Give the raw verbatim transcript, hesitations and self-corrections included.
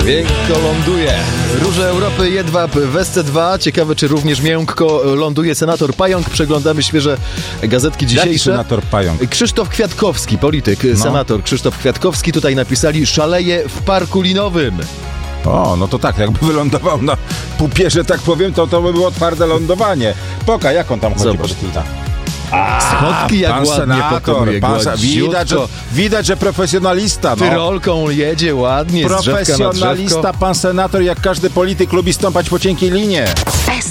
Miękko ląduje. Róże Europy, Jedwab w S C dwa. Ciekawe, czy również miękko ląduje senator Pająk. Przeglądamy świeże gazetki dzisiejsze. Jaki senator Pająk? Krzysztof Kwiatkowski, polityk, no. senator Krzysztof Kwiatkowski. Tutaj napisali: szaleje w parku linowym. O, no to tak, jakby wylądował na pupie, że tak powiem, to to by było twarde lądowanie. Poka, jak on tam chodzi? Zobacz. Schodki jak pan ładnie senator, pokonuje. pan, widać, że, widać, że profesjonalista. No. Tyrolką jedzie ładnie, z drzewka na drzewko. Profesjonalista, pan senator, jak każdy polityk, lubi stąpać po cienkiej linie.